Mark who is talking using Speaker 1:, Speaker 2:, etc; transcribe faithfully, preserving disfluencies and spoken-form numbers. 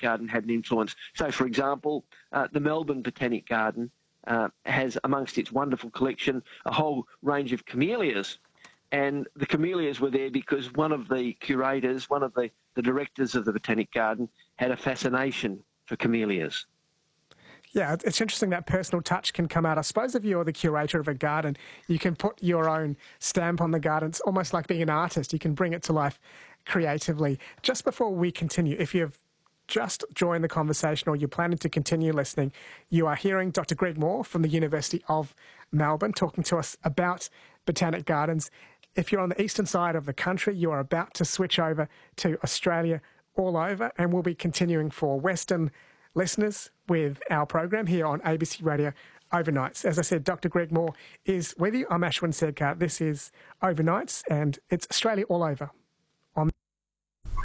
Speaker 1: Garden had an influence. So, for example, uh, the Melbourne Botanic Garden uh, has amongst its wonderful collection a whole range of camellias. And the camellias were there because one of the curators, one of the, the directors of the Botanic Garden had a fascination for camellias.
Speaker 2: Yeah, it's interesting that personal touch can come out. I suppose if you're the curator of a garden, you can put your own stamp on the garden. It's almost like being an artist. You can bring it to life creatively. Just before we continue, if you've just joined the conversation or you're planning to continue listening, you are hearing Doctor Greg Moore from the University of Melbourne talking to us about Botanic Gardens. If you're on the eastern side of the country, you are about to switch over to Australia All Over, and we'll be continuing for Western listeners with our program here on A B C Radio Overnights. As I said, Doctor Greg Moore is with you. I'm Ashwin Sedkar. This is Overnights, and it's Australia All Over.